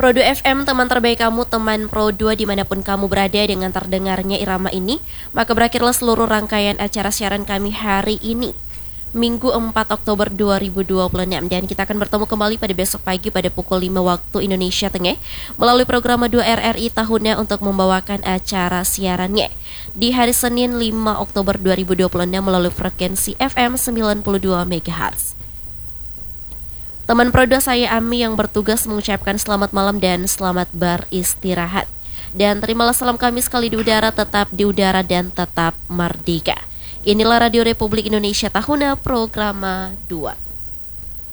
Pro 2 FM, teman terbaik kamu, teman Pro 2 dimanapun kamu berada. Dengan terdengarnya irama ini, maka berakhirlah seluruh rangkaian acara siaran kami hari ini, Minggu 4 Oktober 2026. Dan kita akan bertemu kembali pada besok pagi pada pukul 5 waktu Indonesia Tengah melalui program 2 RRI tahunnya untuk membawakan acara siarannya di hari Senin 5 Oktober 2026 melalui frekuensi FM 92 MHz. Teman Pro 2, saya Ami yang bertugas mengucapkan selamat malam dan selamat beristirahat. Dan terimalah salam kami sekali di udara, tetap di udara dan tetap merdeka. Inilah Radio Republik Indonesia Tahuna Programa 2.